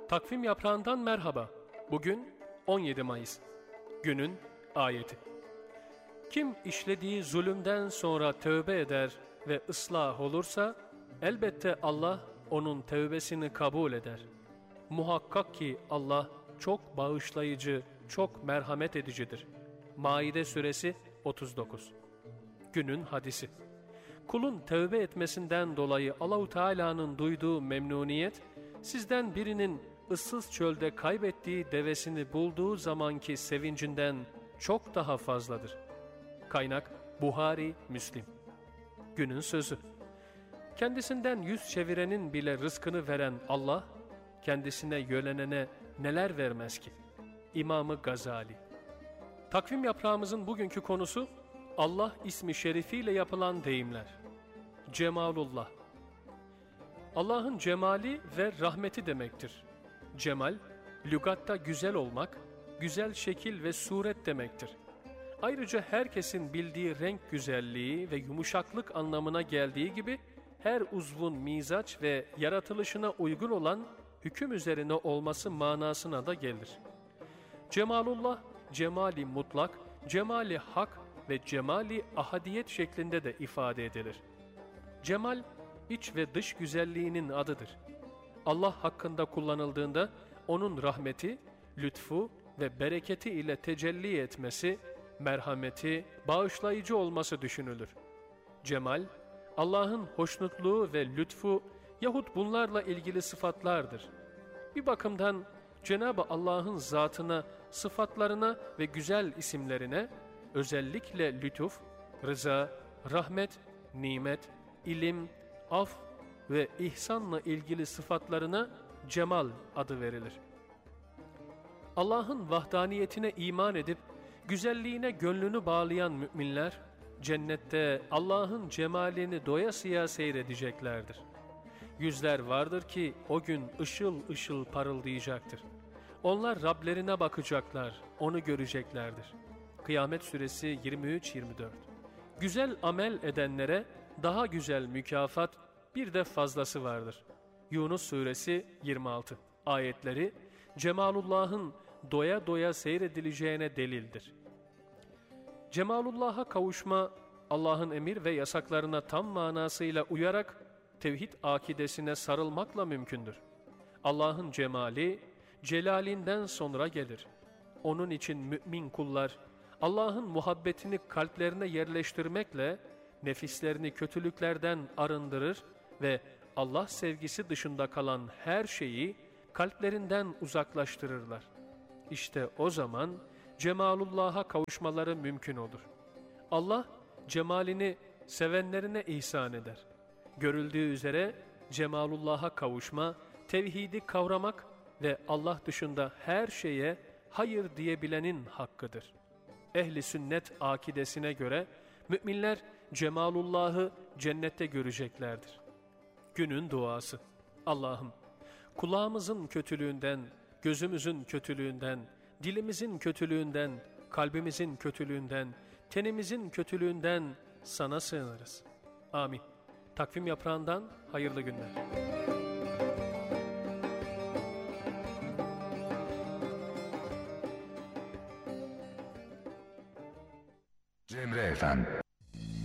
Takvim yaprağından merhaba. Bugün 17 Mayıs. Günün ayeti. Kim işlediği zulümden sonra tövbe eder ve ıslah olursa, elbette Allah onun tövbesini kabul eder. Muhakkak ki Allah çok bağışlayıcı, çok merhamet edicidir. Maide suresi 39. Günün hadisi. Kulun tövbe etmesinden dolayı Allahu Teala'nın duyduğu memnuniyet, sizden birinin ıssız çölde kaybettiği devesini bulduğu zamanki sevincinden çok daha fazladır. Kaynak Buhari, Müslim. Günün sözü. Kendisinden yüz çevirenin bile rızkını veren Allah, kendisine yönelene neler vermez ki? İmam-ı Gazali. Takvim yaprağımızın bugünkü konusu, Allah ismi şerifiyle yapılan deyimler. Cemalullah. Allah'ın cemali ve rahmeti demektir. Cemal, lügatta güzel olmak, güzel şekil ve suret demektir. Ayrıca herkesin bildiği renk güzelliği ve yumuşaklık anlamına geldiği gibi, her uzvun mizaç ve yaratılışına uygun olan hüküm üzerine olması manasına da gelir. Cemalullah, cemali mutlak, cemali hak ve cemali ahadiyet şeklinde de ifade edilir. Cemal, iç ve dış güzelliğinin adıdır. Allah hakkında kullanıldığında onun rahmeti, lütfu ve bereketi ile tecelli etmesi, merhameti, bağışlayıcı olması düşünülür. Cemal, Allah'ın hoşnutluğu ve lütfu yahut bunlarla ilgili sıfatlardır. Bir bakımdan Cenab-ı Allah'ın zatına, sıfatlarına ve güzel isimlerine, özellikle lütuf, rıza, rahmet, nimet, ilim, af ve ihsanla ilgili sıfatlarına cemal adı verilir. Allah'ın vahdaniyetine iman edip güzelliğine gönlünü bağlayan müminler, cennette Allah'ın cemalini doyasıya seyredeceklerdir. Yüzler vardır ki o gün ışıl ışıl parıldayacaktır. Onlar Rablerine bakacaklar, onu göreceklerdir. Kıyamet Suresi 23-24. Güzel amel edenlere daha güzel mükafat, bir de fazlası vardır. Yunus Suresi 26. Ayetleri Cemalullah'ın doya doya seyredileceğine delildir. Cemalullah'a kavuşma, Allah'ın emir ve yasaklarına tam manasıyla uyarak tevhid akidesine sarılmakla mümkündür. Allah'ın cemali, celalinden sonra gelir. Onun için mümin kullar, Allah'ın muhabbetini kalplerine yerleştirmekle, nefislerini kötülüklerden arındırır ve Allah sevgisi dışında kalan her şeyi kalplerinden uzaklaştırırlar. İşte o zaman Cemalullah'a kavuşmaları mümkün olur. Allah cemalini sevenlerine ihsan eder. Görüldüğü üzere Cemalullah'a kavuşma, tevhidi kavramak ve Allah dışında her şeye hayır diyebilenin hakkıdır. Ehli sünnet akidesine göre müminler Cemalullah'ı cennette göreceklerdir. Günün duası. Allah'ım, kulağımızın kötülüğünden, gözümüzün kötülüğünden, dilimizin kötülüğünden, kalbimizin kötülüğünden, tenimizin kötülüğünden sana sığınırız. Amin. Takvim yaprağından hayırlı günler. Cemre Efendi.